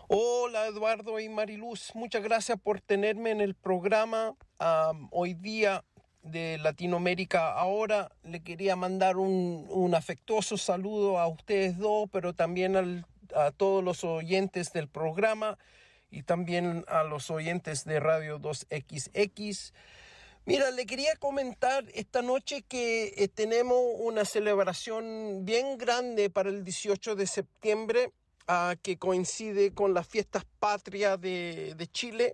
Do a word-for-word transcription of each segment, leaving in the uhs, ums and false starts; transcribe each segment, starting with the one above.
Hola Eduardo y Mariluz, muchas gracias por tenerme en el programa um, hoy día de Latinoamérica Ahora. Le quería mandar un, un afectuoso saludo a ustedes dos, pero también al, a todos los oyentes del programa y también a los oyentes de Radio dos equis equis. Mira, le quería comentar esta noche que eh, tenemos una celebración bien grande para el dieciocho de septiembre, uh, que coincide con las fiestas patrias de, de Chile.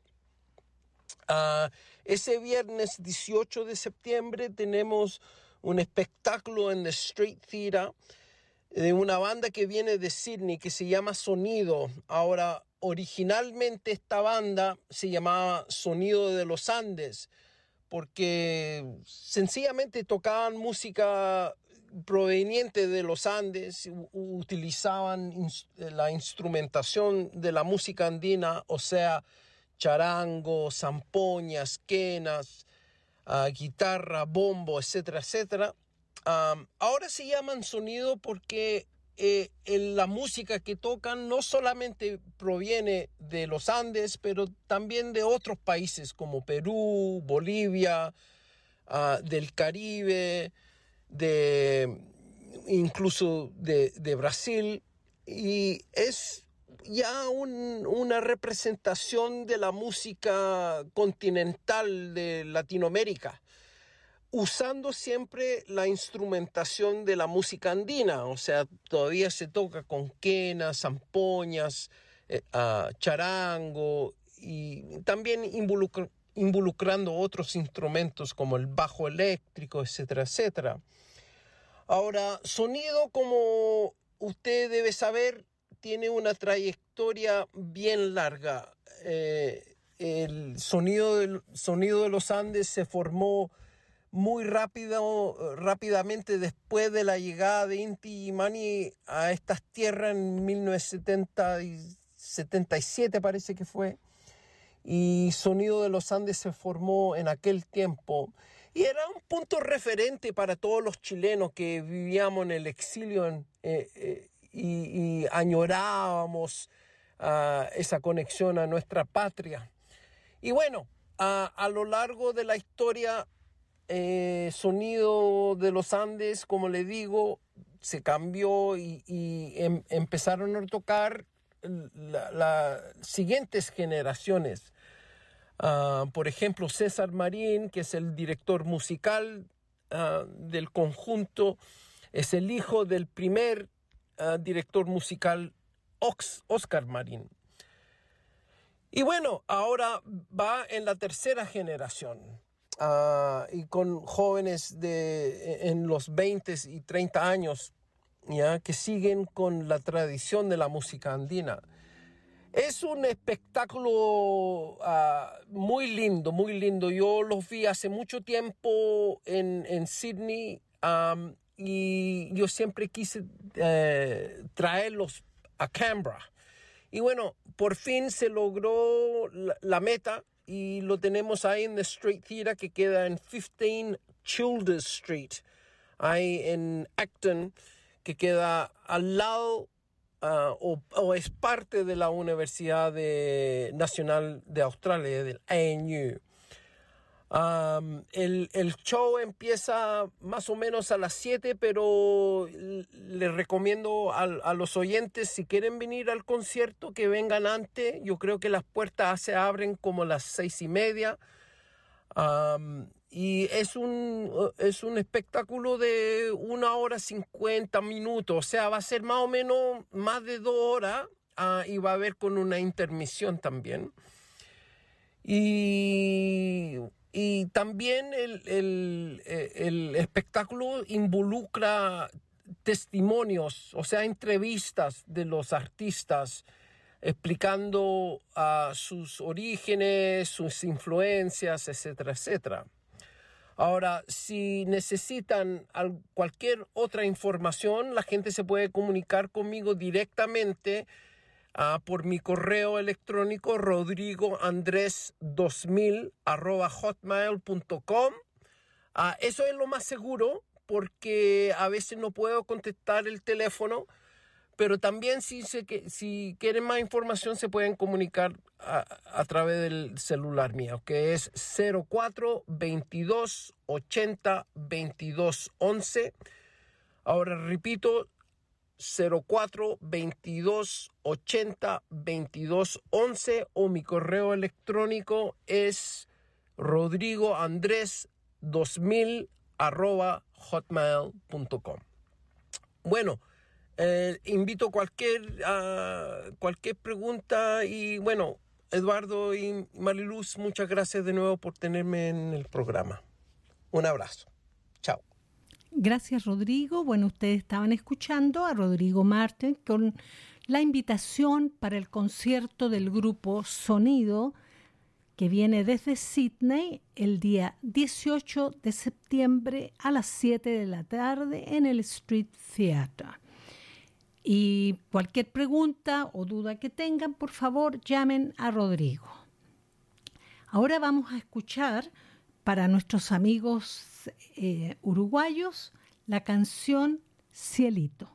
Uh, ese viernes dieciocho de septiembre tenemos un espectáculo en The Street Theater de una banda que viene de Sydney que se llama Sonido. Ahora, originalmente esta banda se llamaba Sonido de los Andes, porque sencillamente tocaban música proveniente de los Andes, u- utilizaban ins- la instrumentación de la música andina, o sea, charango, zampoñas, quenas, uh, guitarra, bombo, etcétera, etcétera. Um, ahora se llaman Sonido porque eh, el- la música que tocan no solamente proviene de los Andes, pero también de otros países como Perú, Bolivia, uh, del Caribe, de incluso de, de Brasil, y es ya un- una representación de la música continental de Latinoamérica, usando siempre la instrumentación de la música andina. O sea, todavía se toca con quenas, zampoñas, eh, ah, charango, y también involucra- involucrando otros instrumentos como el bajo eléctrico, etcétera, etcétera. Ahora, Sonido, como usted debe saber, tiene una trayectoria bien larga. Eh, el sonido del, sonido de los Andes se formó muy rápido, rápidamente después de la llegada de Inti Illimani a estas tierras en mil novecientos setenta y siete, parece que fue. Y Sonido de los Andes se formó en aquel tiempo y era un punto referente para todos los chilenos que vivíamos en el exilio en, eh, eh, y, y añorábamos uh, esa conexión a nuestra patria. Y bueno, a, a lo largo de la historia, eh, Sonido de los Andes, como le digo, se cambió y, y em, empezaron a tocar las la siguientes generaciones. Uh, por ejemplo, César Marín, que es el director musical uh, del conjunto, es el hijo del primer uh, director musical, Ox, Oscar Marín. Y bueno, ahora va en la tercera generación, uh, y con jóvenes de, en los veinte y treinta años, ¿ya?, que siguen con la tradición de la música andina. Es un espectáculo uh, muy lindo, muy lindo. Yo los vi hace mucho tiempo en, en Sydney, um, y yo siempre quise eh, traerlos a Canberra. Y bueno, por fin se logró la, la meta y lo tenemos ahí en The Street Theater, que queda en quince Childers Street, ahí en Acton, que queda al lado Uh, o, o es parte de la Universidad de, Nacional de Australia, del A N U. Um, el, el show empieza más o menos a las siete, pero les recomiendo a, a los oyentes, si quieren venir al concierto, que vengan antes. Yo creo que las puertas se abren como a las seis y media. Um, y es un, es un espectáculo de una hora cincuenta minutos, o sea, va a ser más o menos más de dos horas, uh, y va a haber con una intermisión también. Y, y también el, el, el espectáculo involucra testimonios, o sea, entrevistas de los artistas, explicando uh, sus orígenes, sus influencias, etcétera, etcétera. Ahora, si necesitan cualquier otra información, la gente se puede comunicar conmigo directamente uh, por mi correo electrónico rodrigoandres dos mil arroba hotmail punto com. Uh, eso es lo más seguro, porque a veces no puedo contestar el teléfono, Pero también si, se, si quieren más información se pueden comunicar a, a través del celular mío, que es cero cuatro veintidós ochenta veintidós once. Ahora repito, cero cuatro veintidós ochenta veintidós once, o mi correo electrónico es rodrigoandres dos mil arroba hotmail punto com. Bueno, eh, invito a cualquier, uh, cualquier pregunta y bueno, Eduardo y Mariluz, muchas gracias de nuevo por tenerme en el programa. Un abrazo. Chao. Gracias, Rodrigo. Bueno, ustedes estaban escuchando a Rodrigo Martin con la invitación para el concierto del grupo Sonido, que viene desde Sydney el día dieciocho de septiembre a las siete de la tarde en el Street Theatre. Y cualquier pregunta o duda que tengan, por favor, llamen a Rodrigo. Ahora vamos a escuchar para nuestros amigos eh, uruguayos la canción Cielito.